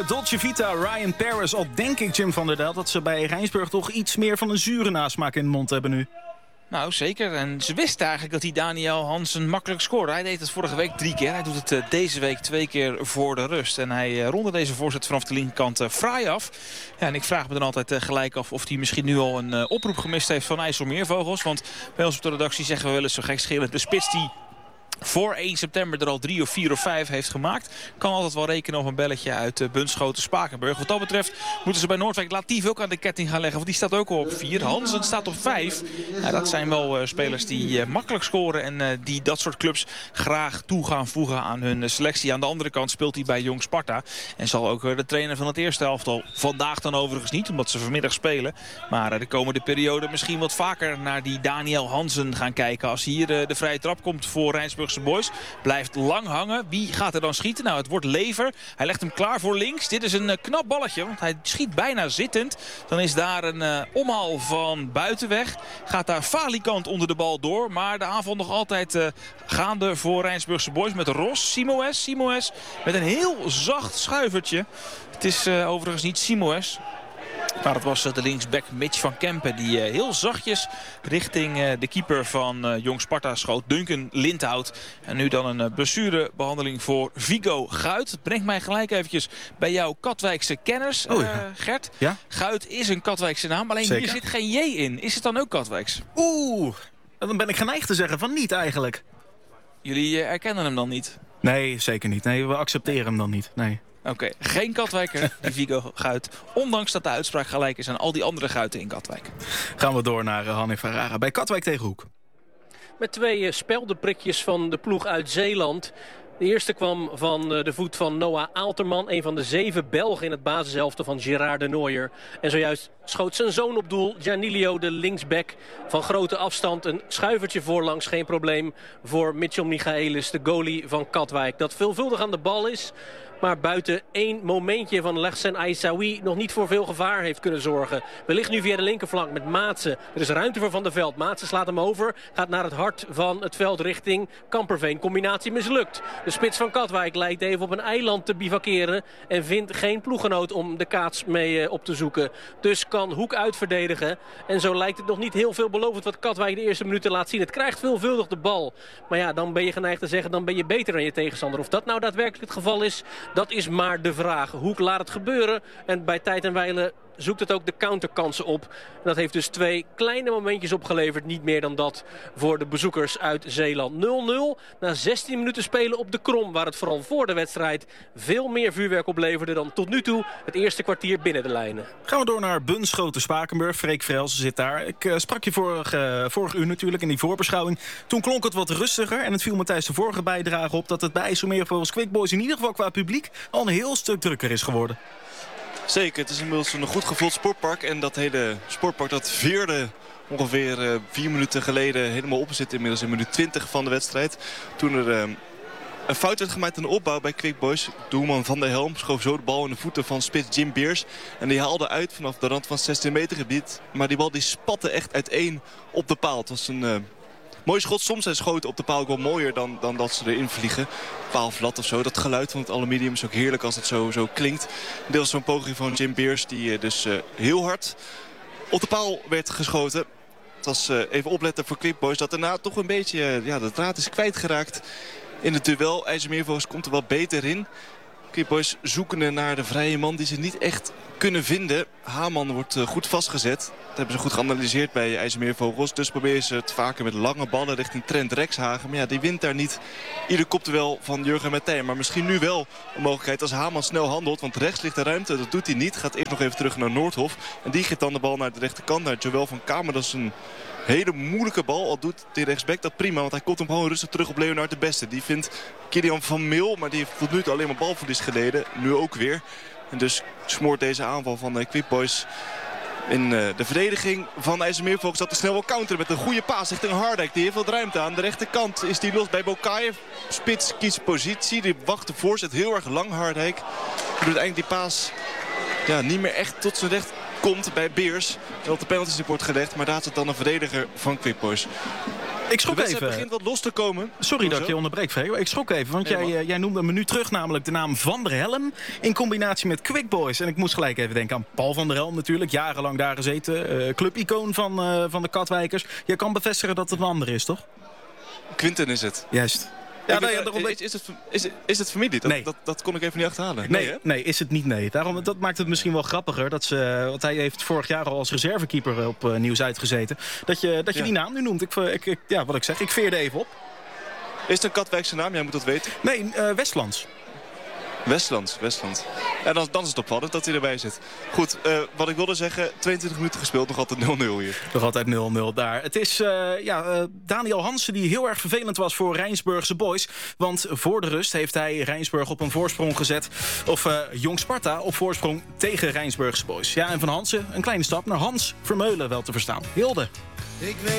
Dolce Vita, Ryan Paris, al denk ik Jim van der Daal dat ze bij Rijnsburg toch iets meer van een zure nasmaak in de mond hebben nu. Nou, zeker. En ze wisten eigenlijk dat die Daniel Hansen makkelijk scoorde. Hij deed het vorige week 3 keer. Hij doet het deze week 2 keer voor de rust. En hij ronde deze voorzet vanaf de linkerkant fraai af. Ja, en ik vraag me dan altijd gelijk af of hij misschien nu al een oproep gemist heeft van IJsselmeervogels. Want bij ons op de redactie zeggen we wel eens zo gekscherend, de spits die voor 1 september er al 3 of 4 of 5 heeft gemaakt, kan altijd wel rekenen op een belletje uit Bunschoten-Spakenburg. Wat dat betreft moeten ze bij Noordwijk Latief ook aan de ketting gaan leggen. Want die staat ook al op 4. Hansen staat op 5. Ja, dat zijn wel spelers die makkelijk scoren en die dat soort clubs graag toe gaan voegen aan hun selectie. Aan de andere kant speelt hij bij Jong Sparta. En zal ook de trainer van het eerste elftal vandaag dan overigens niet, omdat ze vanmiddag spelen. Maar de komende periode misschien wat vaker naar die Daniel Hansen gaan kijken. Als hier de vrije trap komt voor Rijnsburgse Boys. Blijft lang hangen. Wie gaat er dan schieten? Nou, het wordt Lever. Hij legt hem klaar voor links. Dit is een knap balletje, want hij schiet bijna zittend. Dan is daar een omhaal van Buitenweg. Gaat daar falikant onder de bal door. Maar de aanval nog altijd gaande voor Rijnsburgse Boys met Ros. Simoes met een heel zacht schuivertje. Het is overigens niet Simoes. Maar het was de linksback Mitch van Kempen die heel zachtjes richting de keeper van Jong Sparta schoot. Duncan Lindhout. En nu dan een blessurebehandeling voor Vigo Guit. Het brengt mij gelijk eventjes bij jouw Katwijkse kennis, Gert. Ja? Guit is een Katwijkse naam, alleen Zeker. hier zit geen J in. Is het dan ook Katwijks? Dan ben ik geneigd te zeggen van niet eigenlijk. Jullie erkennen hem dan niet? Nee, zeker niet. Nee, we accepteren hem dan niet. Nee. Oké, geen Katwijker, die Vigo Guit. Ondanks dat de uitspraak gelijk is aan al die andere Guiten in Katwijk. Gaan we door naar Hanni Ferrara bij Katwijk tegen Hoek. Met 2 speldenprikjes van de ploeg uit Zeeland. De eerste kwam van de voet van Noah Aalterman. Een van de 7 Belgen in het basiselfte van Gerard de Nooijer. En zojuist schoot zijn zoon op doel. Gianilio, de linksback, van grote afstand. Een schuivertje voorlangs, geen probleem voor Mitchell Michaelis, de goalie van Katwijk. Dat veelvuldig aan de bal is, maar buiten 1 momentje van Lechsen Aissaoui nog niet voor veel gevaar heeft kunnen zorgen. Wellicht nu via de linkerflank met Maatsen. Er is ruimte voor Van der Veld. Maatsen slaat hem over. Gaat naar het hart van het veld richting Kamperveen. Combinatie mislukt. De spits van Katwijk lijkt even op een eiland te bivakeren en vindt geen ploeggenoot om de kaats mee op te zoeken. Dus kan Hoek uitverdedigen. En zo lijkt het nog niet heel veelbelovend wat Katwijk de eerste minuten laat zien. Het krijgt veelvuldig de bal. Maar ja, dan ben je geneigd te zeggen, dan ben je beter dan je tegenstander. Of dat nou daadwerkelijk het geval is, dat is maar de vraag. Hoek laat het gebeuren en bij tijd en wijle zoekt het ook de counterkansen op. En dat heeft dus 2 kleine momentjes opgeleverd. Niet meer dan dat voor de bezoekers uit Zeeland. 0-0 na 16 minuten spelen op de Krom. Waar het vooral voor de wedstrijd veel meer vuurwerk opleverde dan tot nu toe het eerste kwartier binnen de lijnen. Gaan we door naar Bunschoten-Spakenburg. Freek Vrelsen zit daar. Ik sprak je vorig uur natuurlijk in die voorbeschouwing. Toen klonk het wat rustiger. En het viel me tijdens de vorige bijdrage op dat het bij IJsselmeervogels Quick Boys in ieder geval qua publiek al een heel stuk drukker is geworden. Zeker, het is inmiddels een goed gevuld sportpark. En dat hele sportpark dat veerde ongeveer 4 minuten geleden helemaal op. Zit inmiddels in minuut 20 van de wedstrijd. Toen er een fout werd gemaakt in de opbouw bij Quick Boys. Doelman Van der Helm schoof zo de bal in de voeten van spits Jim Beers. En die haalde uit vanaf de rand van het 16 meter gebied. Maar die bal die spatte echt uiteen op de paal. Het was een mooi schot. Soms zijn schoten op de paal ook wel mooier dan dat ze erin vliegen. Paalvlat of zo. Dat geluid van het aluminium is ook heerlijk als het zo klinkt. Deels zo'n poging van Jim Beers die dus heel hard op de paal werd geschoten. Het was even opletten voor Quick Boys dat daarna toch een beetje de draad is kwijtgeraakt in het duel. IJsselmeervogels komt er wat beter in. Quick Boys zoekende naar de vrije man die ze niet echt kunnen vinden. Haman wordt goed vastgezet. Dat hebben ze goed geanalyseerd bij IJsselmeervogels. Dus proberen ze het vaker met lange ballen richting Trent Rexhagen. Maar ja, die wint daar niet ieder kopduel van Jurgen Mettijn. Maar misschien nu wel een mogelijkheid als Haman snel handelt. Want rechts ligt de ruimte, dat doet hij niet. Gaat eerst nog even terug naar Noordhof. En die geeft dan de bal naar de rechterkant, naar Joël van Kamer. Dat is een hele moeilijke bal. Al doet de rechtsback dat prima. Want hij komt hem gewoon rustig terug op Leonard de Beste. Die vindt Kilian van Mil. Maar die heeft tot nu toe alleen maar balverlies geleden. Nu ook weer. En dus smoort deze aanval van Quick Boys in de verdediging van IJsselmeervogels. Dat er snel wel counteren met een goede paas richting Hardijk. Die heeft wat ruimte aan. De rechterkant is die los bij Bokayev. Spits kiest positie. Die wacht de voorzet heel erg lang. Hardijk doet eigenlijk die paas niet meer echt tot zijn recht komt bij Beers. En op de penalty wordt gelegd. Maar daar zit dan een verdediger van Quick Boys. Ik schrok de wedstrijd even. begint wat los te komen. Sorry dat ik je onderbreek, Freek. Ik schrok even, want jij noemde een minuut terug namelijk de naam Van der Helm in combinatie met Quick Boys. En ik moest gelijk even denken aan Paul van der Helm natuurlijk. Jarenlang daar gezeten. Clubicoon van de Katwijkers. Jij kan bevestigen dat het een ander is, toch? Quinten is het. Juist. Ja, Is het familie? Nee. Dat kon ik even niet achterhalen. Nee, is het niet, nee. Daarom, dat maakt het misschien wel grappiger. Want hij heeft vorig jaar al als reservekeeper op Nieuws uitgezeten. Dat je die naam nu noemt. Wat ik zeg, ik veerde even op. Is het een Katwijkse naam? Jij moet dat weten. Nee, Westlands. Westland. En dan is het opvallend dat hij erbij zit. Goed, wat ik wilde zeggen, 22 minuten gespeeld, nog altijd 0-0 hier. Nog altijd 0-0 daar. Het is Daniel Hansen die heel erg vervelend was voor Rijnsburgse boys. Want voor de rust heeft hij Rijnsburg op een voorsprong gezet. Of Jong Sparta op voorsprong tegen Rijnsburgse boys. Ja, en van Hansen een kleine stap naar Hans Vermeulen wel te verstaan. Hilde.